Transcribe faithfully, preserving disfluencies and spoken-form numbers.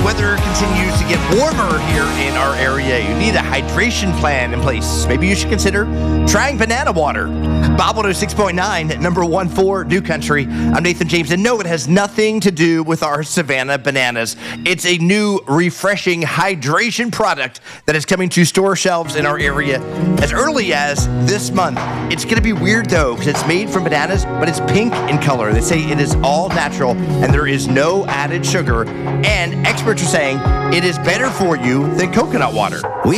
weather continues to get warmer here in our area, you need a hydration plan in place. Maybe you should consider trying banana water. Bob one oh six point nine, number one for New Country. I'm Nathan James, and no, it has nothing to do with our Savannah bananas. It's a new, refreshing hydration product that is coming to store shelves in our area as early as this month. It's going to be weird, though, because it's made from bananas, but it's pink in color. They say it is all natural, and there is no added sugar, and experts are saying it is better for you than coconut water. We